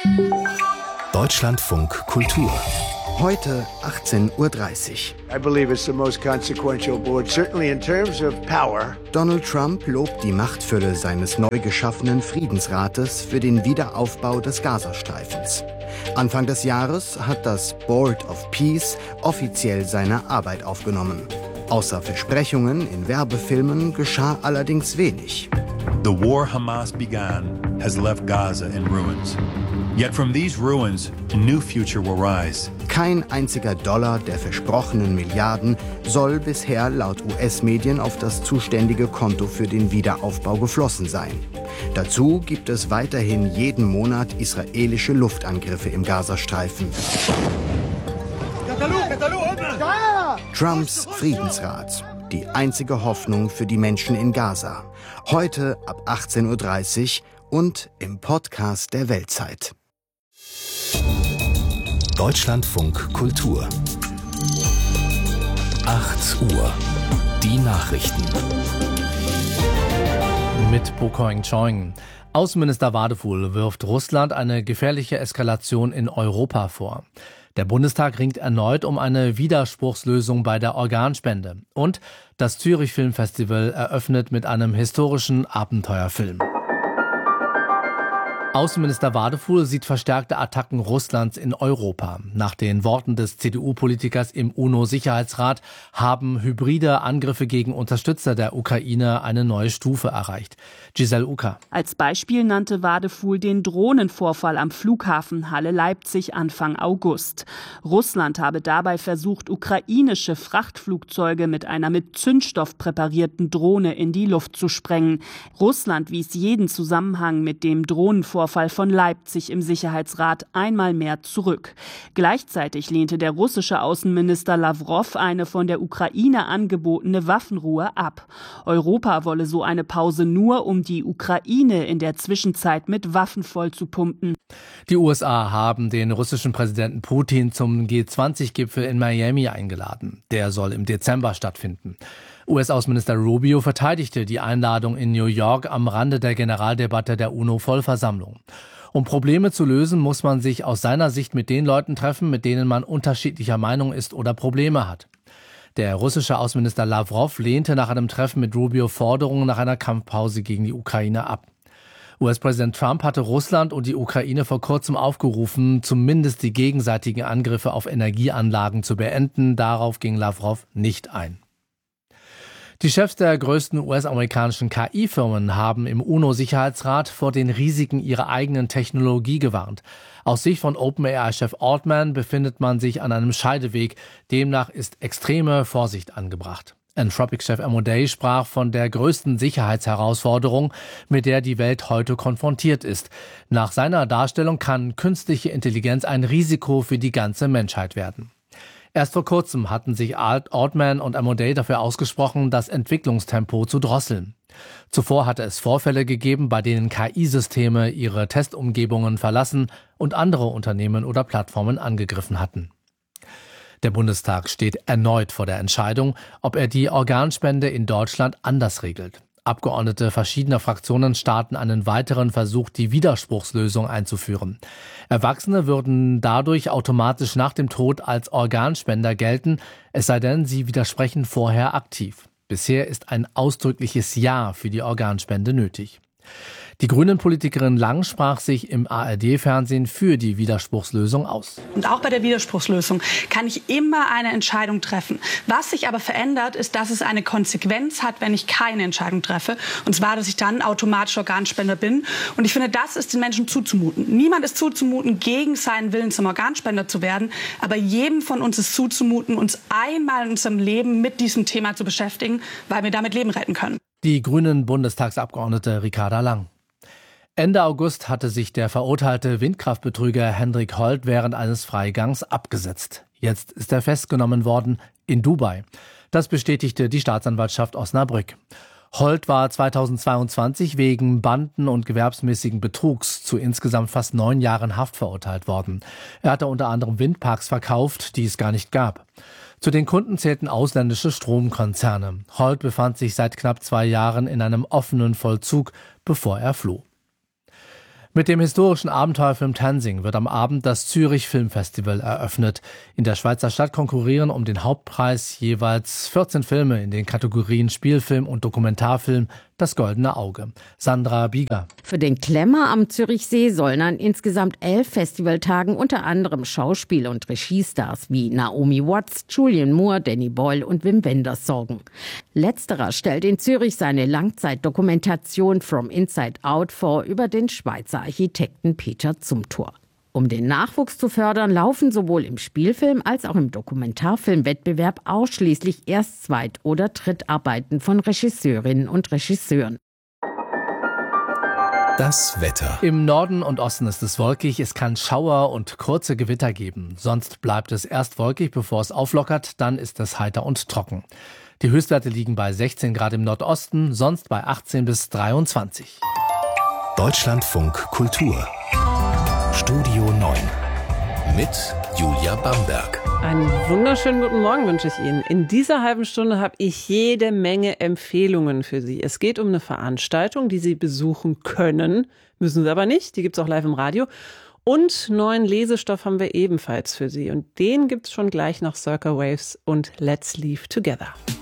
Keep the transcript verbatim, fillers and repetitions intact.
Deutschlandfunk Kultur. Heute achtzehn Uhr dreißig. I believe it's the most consequential board, certainly in terms of power. Donald Trump lobt die Machtfülle seines neu geschaffenen Friedensrates für den Wiederaufbau des Gazastreifens. Anfang des Jahres hat das Board of Peace offiziell seine Arbeit aufgenommen. Außer Versprechungen in Werbefilmen geschah allerdings wenig. The war Hamas began has left Gaza in ruins. Yet from these ruins, a new future will rise. Kein einziger Dollar der versprochenen Milliarden soll bisher laut U S-Medien auf das zuständige Konto für den Wiederaufbau geflossen sein. Dazu gibt es weiterhin jeden Monat israelische Luftangriffe im Gazastreifen. Trumps Friedensrat. Die einzige Hoffnung für die Menschen in Gaza. Heute ab achtzehn Uhr dreißig und im Podcast der Weltzeit. Deutschlandfunk Kultur. acht Uhr. Die Nachrichten. Mit Bokoing Choing. Außenminister Wadefuhl wirft Russland eine gefährliche Eskalation in Europa vor. Der Bundestag ringt erneut um eine Widerspruchslösung bei der Organspende. Und das Zürich Filmfestival eröffnet mit einem historischen Abenteuerfilm. Außenminister Wadefuhl sieht verstärkte Attacken Russlands in Europa. Nach den Worten des C D U-Politikers im UNO-Sicherheitsrat haben hybride Angriffe gegen Unterstützer der Ukraine eine neue Stufe erreicht. Giselle Uka. Als Beispiel nannte Wadefuhl den Drohnenvorfall am Flughafen Halle-Leipzig Anfang August. Russland habe dabei versucht, ukrainische Frachtflugzeuge mit einer mit Zündstoff präparierten Drohne in die Luft zu sprengen. Russland wies jeden Zusammenhang mit dem Drohnenvorfall von Leipzig im Sicherheitsrat einmal mehr zurück. Gleichzeitig lehnte der russische Außenminister Lawrow eine von der Ukraine angebotene Waffenruhe ab. Europa wolle so eine Pause nur, um die Ukraine in der Zwischenzeit mit Waffen vollzupumpen. Die U S A haben den russischen Präsidenten Putin zum G zwanzig Gipfel in Miami eingeladen. Der soll im Dezember stattfinden. U S-Außenminister Rubio verteidigte die Einladung in New York am Rande der Generaldebatte der UNO-Vollversammlung. Um Probleme zu lösen, muss man sich aus seiner Sicht mit den Leuten treffen, mit denen man unterschiedlicher Meinung ist oder Probleme hat. Der russische Außenminister Lawrow lehnte nach einem Treffen mit Rubio Forderungen nach einer Kampfpause gegen die Ukraine ab. U S-Präsident Trump hatte Russland und die Ukraine vor kurzem aufgerufen, zumindest die gegenseitigen Angriffe auf Energieanlagen zu beenden. Darauf ging Lawrow nicht ein. Die Chefs der größten U S-amerikanischen K I-Firmen haben im UNO-Sicherheitsrat vor den Risiken ihrer eigenen Technologie gewarnt. Aus Sicht von OpenAI-Chef Altman befindet man sich an einem Scheideweg. Demnach ist extreme Vorsicht angebracht. Anthropic-Chef Amodei sprach von der größten Sicherheitsherausforderung, mit der die Welt heute konfrontiert ist. Nach seiner Darstellung kann künstliche Intelligenz ein Risiko für die ganze Menschheit werden. Erst vor kurzem hatten sich Altman und Amodei dafür ausgesprochen, das Entwicklungstempo zu drosseln. Zuvor hatte es Vorfälle gegeben, bei denen K I-Systeme ihre Testumgebungen verlassen und andere Unternehmen oder Plattformen angegriffen hatten. Der Bundestag steht erneut vor der Entscheidung, ob er die Organspende in Deutschland anders regelt. Abgeordnete verschiedener Fraktionen starten einen weiteren Versuch, die Widerspruchslösung einzuführen. Erwachsene würden dadurch automatisch nach dem Tod als Organspender gelten, es sei denn, sie widersprechen vorher aktiv. Bisher ist ein ausdrückliches Ja für die Organspende nötig. Die Grünen-Politikerin Lang sprach sich im A R D-Fernsehen für die Widerspruchslösung aus. Und auch bei der Widerspruchslösung kann ich immer eine Entscheidung treffen. Was sich aber verändert, ist, dass es eine Konsequenz hat, wenn ich keine Entscheidung treffe. Und zwar, dass ich dann automatisch Organspender bin. Und ich finde, das ist den Menschen zuzumuten. Niemand ist zuzumuten, gegen seinen Willen zum Organspender zu werden. Aber jedem von uns ist zuzumuten, uns einmal in unserem Leben mit diesem Thema zu beschäftigen, weil wir damit Leben retten können. Die Grünen-Bundestagsabgeordnete Ricarda Lang. Ende August hatte sich der verurteilte Windkraftbetrüger Hendrik Holt während eines Freigangs abgesetzt. Jetzt ist er festgenommen worden in Dubai. Das bestätigte die Staatsanwaltschaft Osnabrück. Holt war zweitausendzweiundzwanzig wegen Banden- und gewerbsmäßigen Betrugs zu insgesamt fast neun Jahren Haft verurteilt worden. Er hatte unter anderem Windparks verkauft, die es gar nicht gab. Zu den Kunden zählten ausländische Stromkonzerne. Holt befand sich seit knapp zwei Jahren in einem offenen Vollzug, bevor er floh. Mit dem historischen Abenteuerfilm Tenzing wird am Abend das Zürich Filmfestival eröffnet. In der Schweizer Stadt konkurrieren um den Hauptpreis jeweils vierzehn Filme in den Kategorien Spielfilm und Dokumentarfilm, das Goldene Auge. Sandra Bieger. Für den Klemmer am Zürichsee sollen an insgesamt elf Festivaltagen unter anderem Schauspiel- und Regiestars wie Naomi Watts, Julianne Moore, Danny Boyle und Wim Wenders sorgen. Letzterer stellt in Zürich seine Langzeitdokumentation From Inside Out vor über den Schweizer Architekten Peter Zumthor. Um den Nachwuchs zu fördern, laufen sowohl im Spielfilm- als auch im Dokumentarfilmwettbewerb ausschließlich Erst-, Zweit- oder Drittarbeiten von Regisseurinnen und Regisseuren. Das Wetter. Im Norden und Osten ist es wolkig, es kann Schauer und kurze Gewitter geben. Sonst bleibt es erst wolkig, bevor es auflockert, dann ist es heiter und trocken. Die Höchstwerte liegen bei sechzehn Grad im Nordosten, sonst bei achtzehn bis dreiundzwanzig. Deutschlandfunk Kultur. Studio neun. Mit Julia Bamberg. Einen wunderschönen guten Morgen wünsche ich Ihnen. In dieser halben Stunde habe ich jede Menge Empfehlungen für Sie. Es geht um eine Veranstaltung, die Sie besuchen können, müssen Sie aber nicht, die gibt es auch live im Radio. Und neuen Lesestoff haben wir ebenfalls für Sie. Und den gibt es schon gleich nach Circa Waves und Let's Leave Together.